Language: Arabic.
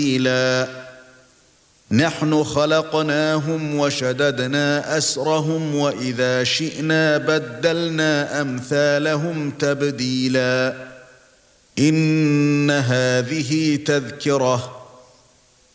تبديلا نحن خلقناهم وشددنا أسرهم وإذا شئنا بدلنا أمثالهم تبديلا إن هذه تذكرة